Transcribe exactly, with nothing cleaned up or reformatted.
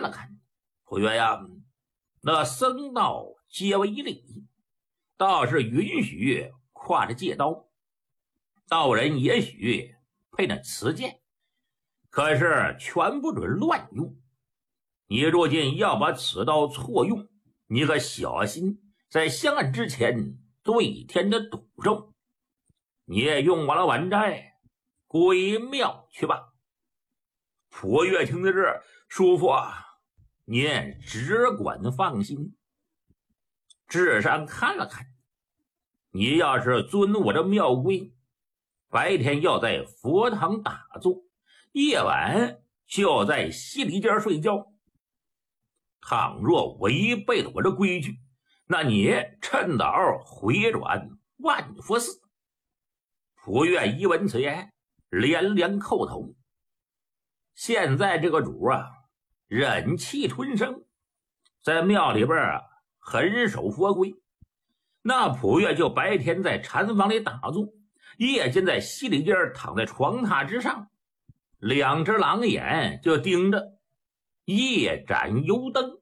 看了看，普岳呀，那僧道皆为礼，倒是允许挎着戒刀，道人也许配那瓷剑，可是全不准乱用。你若见要把此刀错用，你可小心在相案之前对天的赌咒。你也用完了完债，归庙去吧。普岳听到这儿，叔父啊，您只管放心。智山看了看，你要是遵我这庙规，白天要在佛堂打坐，夜晚就要在西里间睡觉。倘若违背了我这规矩，那你趁早回转万佛寺。普岳一闻此言，连连叩头。现在这个主啊，忍气吞声，在庙里边啊很守佛规。那普岳就白天在禅房里打坐，夜间在西里间躺在床榻之上，两只狼眼就盯着夜盏油灯。